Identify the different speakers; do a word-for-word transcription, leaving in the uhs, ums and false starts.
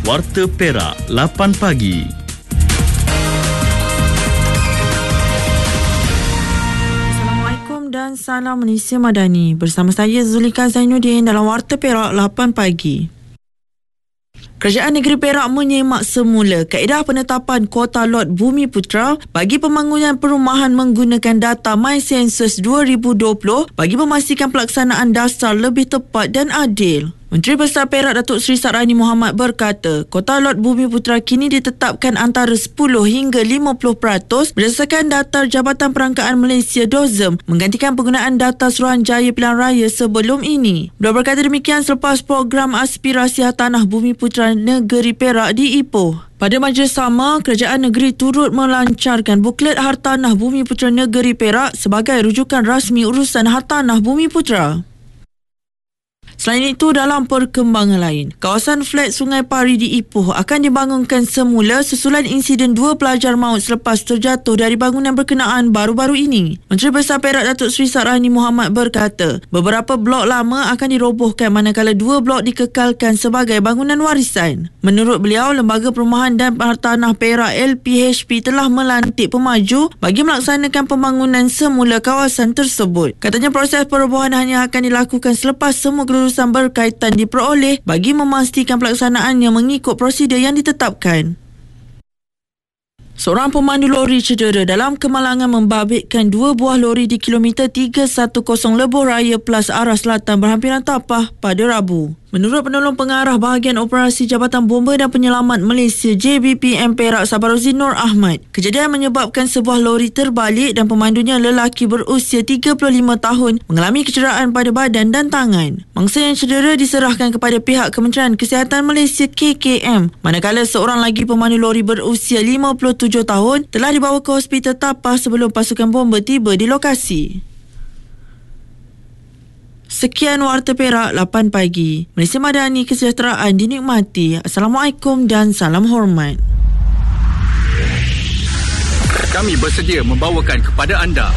Speaker 1: Warta Perak lapan pagi.
Speaker 2: Assalamualaikum dan salam Malaysia Madani. Bersama saya Zulika Zainuddin dalam Warta Perak lapan pagi. Kerajaan Negeri Perak menyemak semula kaedah penetapan kuota lot Bumi Putera bagi pembangunan perumahan menggunakan data MyCensus dua ribu dua puluh bagi memastikan pelaksanaan dasar lebih tepat dan adil. Menteri Besar Perak Datuk Seri Sakrani Mohamad berkata, kuota lot Bumi Putera kini ditetapkan antara sepuluh hingga lima puluh peratus berdasarkan data Jabatan Perangkaan Malaysia D O Z M menggantikan penggunaan data Suruhanjaya Pilihan Raya sebelum ini. Beliau berkata demikian selepas program aspirasi hartanah Bumi Putera Negeri Perak di Ipoh. Pada majlis sama, kerajaan negeri turut melancarkan buklet hartanah Bumi Putera Negeri Perak sebagai rujukan rasmi urusan hartanah Bumi Putera. Selain itu, dalam perkembangan lain, kawasan flat Sungai Pari di Ipoh akan dibangunkan semula susulan insiden dua pelajar maut selepas terjatuh dari bangunan berkenaan baru-baru ini. Menteri Besar Perak Datuk Seri Sakrani Mohamad berkata, beberapa blok lama akan dirobohkan manakala dua blok dikekalkan sebagai bangunan warisan. Menurut beliau, Lembaga Perumahan dan Hartanah Perak L P H P telah melantik pemaju bagi melaksanakan pembangunan semula kawasan tersebut. Katanya proses perobohan hanya akan dilakukan selepas semua kelulusan berkaitan diperoleh bagi memastikan pelaksanaannya mengikut prosedur yang ditetapkan. Seorang pemandu lori cedera dalam kemalangan membabitkan dua buah lori di kilometer tiga seratus Lebuh Raya Plus arah selatan berhampiran tapah pada Rabu. Menurut penolong pengarah bahagian operasi Jabatan Bomba dan Penyelamat Malaysia J B P M Perak Sabaruddin Nur Ahmad, kejadian menyebabkan sebuah lori terbalik dan pemandunya lelaki berusia tiga puluh lima tahun mengalami kecederaan pada badan dan tangan. Mangsa yang cedera diserahkan kepada pihak Kementerian Kesihatan Malaysia K K M, manakala seorang lagi pemandu lori berusia lima puluh tujuh tahun telah dibawa ke hospital Tapah sebelum pasukan bomba tiba di lokasi. Sekian Warta Perak lapan pagi. Malaysia Madani, kesejahteraan dinikmati. Assalamualaikum dan salam hormat.
Speaker 3: Kami bersedia membawakan kepada anda